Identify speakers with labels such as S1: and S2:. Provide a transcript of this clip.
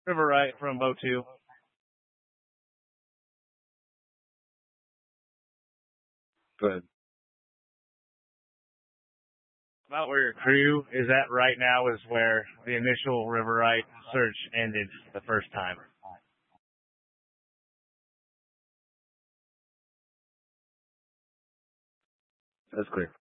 S1: River Wright from Boat 2.
S2: Good.
S1: About where your crew is at right now is where the initial River Wright search ended the first time.
S2: That's clear.